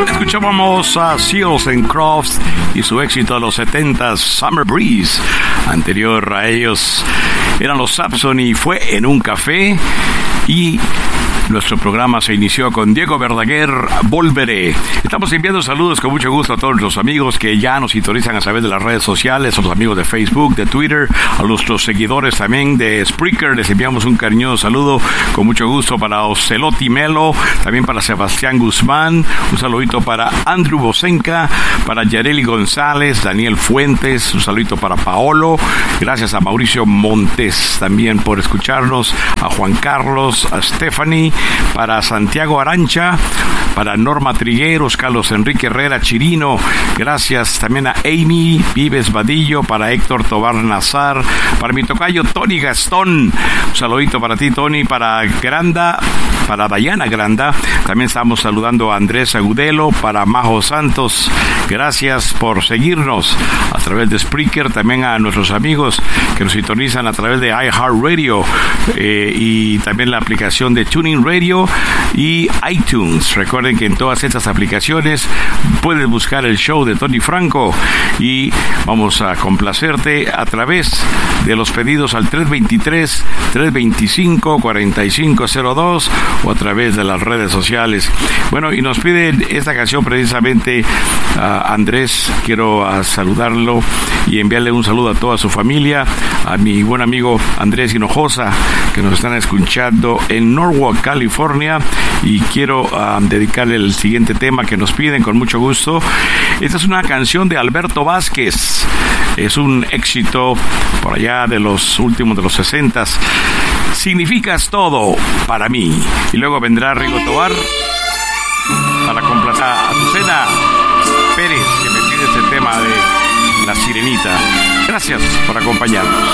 Escuchábamos a Seals and Crofts y su éxito de los 70s, Summer Breeze. Anterior a ellos eran los Sampson y Fue en un café. Y nuestro programa se inició con Diego Verdaguer, Volveré. Estamos enviando saludos con mucho gusto a todos los amigos que ya nos sintonizan a través de las redes sociales, a los amigos de Facebook, de Twitter, a nuestros seguidores también de Spreaker. Les enviamos un cariñoso saludo con mucho gusto para Ocelotti Melo, también para Sebastián Guzmán, un saludito para Andrew Bosenka, para Yareli González, Daniel Fuentes, un saludito para Paolo, gracias a Mauricio Montes también por escucharnos, a Juan Carlos, a Stephanie, para Santiago Arancha, para Norma Trigueros, Carlos Enrique Herrera Chirino, gracias también a Amy Vives Vadillo, para Héctor Tobar Nazar, para mi tocayo Tony Gastón, un saludito para ti Tony, para Granda, para Dayana Granda, también estamos saludando a Andrés Agudelo, para Majo Santos, gracias por seguirnos a través de Spreaker, también a nuestros amigos que nos sintonizan a través de iHeartRadio y también la aplicación de Tuning Radio y iTunes. Recuerden que en todas estas aplicaciones puedes buscar el show de Tony Franco y vamos a complacerte a través de los pedidos al 323-325-4502 o a través de las redes sociales. Bueno, y nos piden esta canción precisamente a Andrés. Quiero saludarlo y enviarle un saludo a toda su familia, a mi buen amigo Andrés Hinojosa, que nos están escuchando en Norwalk, California, y quiero dedicarle el siguiente tema que nos piden con mucho gusto. Esta es una canción de Alberto Vázquez, es un éxito por allá de los últimos de los 60s. Significas todo para mí. Y luego vendrá Rigo Tobar para complacer a Azucena Pérez, que me pide este tema de La Sirenita. Gracias por acompañarnos.